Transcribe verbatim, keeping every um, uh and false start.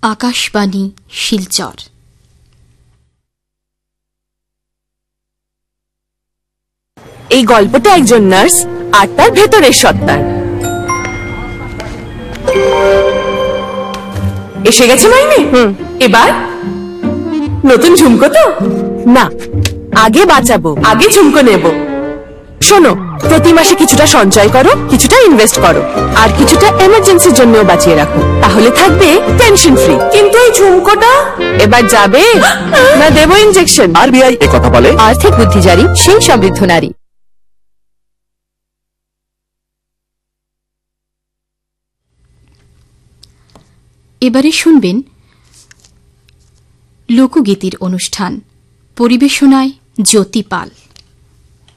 আকাশবাণী শিলচর। এই গল্পটা একজন নার্স আর তার ভেতরের সত্তার। এসে গেছে মাইনে। হুম এবার নতুন ঝুমকো তো না, আগে বাঁচাবো, আগে ঝুমকো নেব। শোনো, প্রতি মাসে কিছুটা সঞ্চয় করো, কিছুটা ইনভেস্ট করো, আর কিছুটা এমার্জেন্সির জন্যও বাঁচিয়ে রাখো, তাহলে থাকবে টেনশন ফ্রি। কিন্তু এই ঝুমকোটা এবার যাবে না দেবো ইনজেকশন? আরবিআই এ কথা বলে। আর্থিক বুদ্ধি জারি, সেই সমৃদ্ধ নারী। এবারে শুনবেন লোকগীতির অনুষ্ঠান, পরিবেশনায় জ্যোতি পাল।